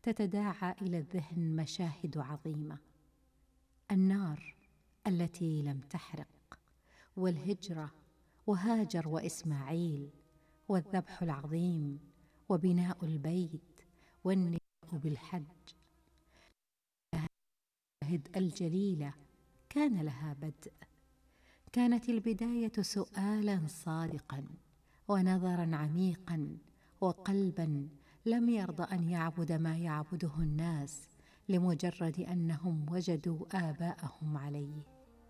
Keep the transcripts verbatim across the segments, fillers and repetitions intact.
تتداعى إلى الذهن مشاهد عظيمة: النار التي لم تحرق، والهجرة، وهاجر وإسماعيل، والذبح العظيم، وبناء البيت، والنداء بالحج. المشاهد الجليلة كان لها بدء. كانت البداية سؤالا صادقا، ونظرا عميقا، وقلبا لم يرضى أن يعبد ما يعبده الناس لمجرد أنهم وجدوا آباءهم عليه.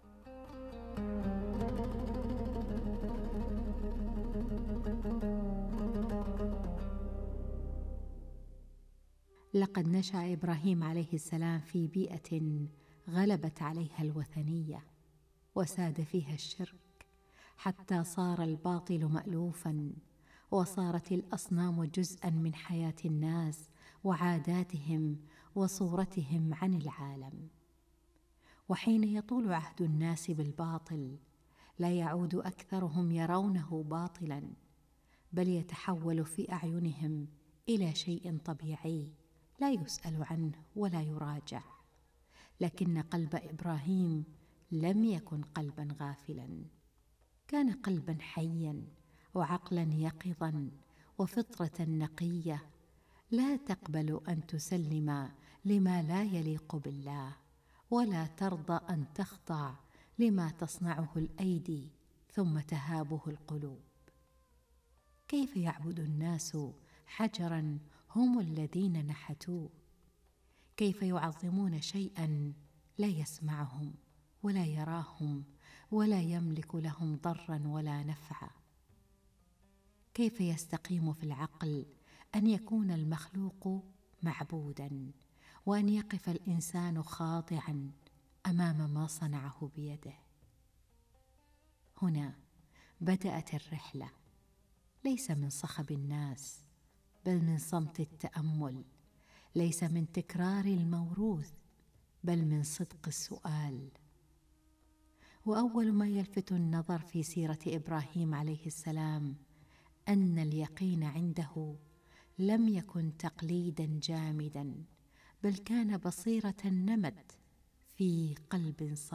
لقد نشأ إبراهيم عليه السلام في بيئة غلبت عليها الوثنية، وساد فيها الشرك، حتى صار الباطل مألوفا، وصارت الأصنام جزءا من حياة الناس وعاداتهم وصورتهم عن العالم. وحين يطول عهد الناس بالباطل، لا يعود أكثرهم يرونه باطلا، بل يتحول في أعينهم إلى شيء طبيعي لا يسأل عنه ولا يراجع. لكن قلب إبراهيم لم يكن قلبا غافلا، كان قلبا حيا، وعقلا يقظا، وفطرة نقية لا تقبل أن تسلم لما لا يليق بالله، ولا ترضى أن تخضع لما تصنعه الأيدي ثم تهابه القلوب. كيف يعبد الناس حجرا هم الذين نحتوه؟ كيف يعظمون شيئا لا يسمعهم ولا يراهم ولا يملك لهم ضرا ولا نفعا؟ كيف يستقيم في العقل أن يكون المخلوق معبودا، وأن يقف الإنسان خاضعا أمام ما صنعه بيده؟ هنا بدأت الرحلة، ليس من صخب الناس، بل من صمت التأمل، ليس من تكرار الموروث، بل من صدق السؤال. وأول ما يلفت النظر في سيرة إبراهيم عليه السلام أن اليقين عنده لم يكن تقليدا جامدا، بل كان بصيرة نمت في قلب صادق.